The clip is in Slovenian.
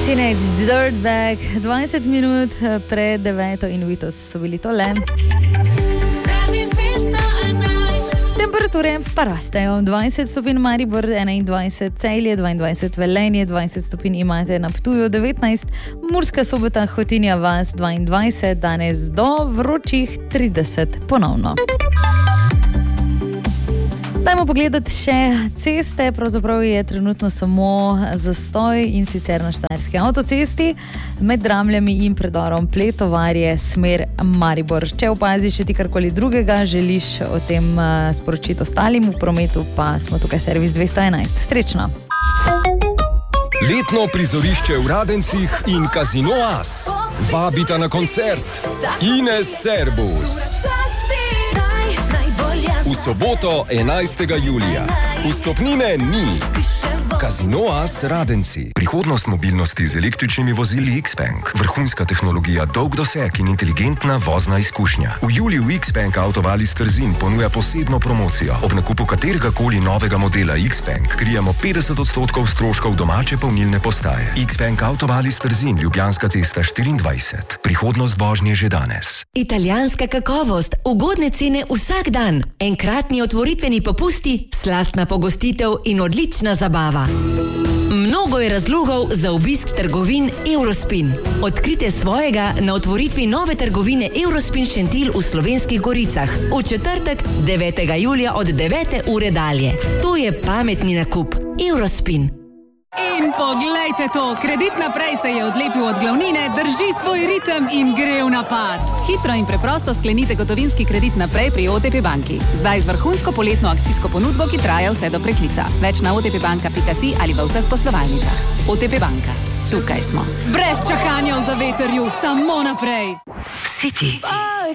Teenage Dirtbag, 20 minut pred 9 in Vitos so bili tole. Temperature pa rastejo. 20 stopinj Maribor, 21 Celje, 22 Velenje, 20 stopinj imate na Ptuju, 19 Murska Sobota, Hotinja vas, 22, danes do vročih 30 ponovno. Dajmo pogledati še ceste, pravzaprav je trenutno samo zastoj in sicer na Štajerski avtocesti med Dramljami in predorom Pletovarje, smer Maribor. Če opaziš še ti karkoli drugega, želiš o tem sporočiti ostalim v prometu, pa smo tukaj servis 211. Srečno! Letno prizorišče v Radencih in Casino As vabita na koncert Ines Servus. V soboto 11. julija. Vstopnine ni. Casino As Radenci. Prihodnost mobilnosti z električnimi vozili Xpeng. Vrhunska tehnologija, dolg doseg in inteligentna vozna izkušnja. V juliju Xpeng Autovalis Trzin ponuja posebno promocijo. Ob nakupu kateregakoli novega modela Xpeng krijemo 50% stroškov domače polnilne postaje. Xpeng Autovalis Trzin, Ljubljanska cesta 24. Prihodnost vožnje že danes. Italijanska kakovost, ugodne cene vsak dan, enkratni otvoritveni popusti, slastna pogostitev in odlična zabava. Mnogo je razlogov za obisk trgovin Eurospin. Odkrite svojega na otvoritvi nove trgovine Eurospin Šentilj v Slovenskih Goricah v četrtek 9. julija od 9. ure dalje. To je pametni nakup. Eurospin. In poglejte to, Kredit naprej se je odlepil od glavnine, drži svoj ritem in gre v napad. Hitro in preprosto sklenite gotovinski kredit naprej pri OTP banki. Zdaj z vrhunsko poletno akcijsko ponudbo, ki traja vse do preklica. Več na otpbanka.si ali v vseh poslovalnicah. OTP banka. Tukaj smo. Brez čakanja v zavetrju, samo naprej. City.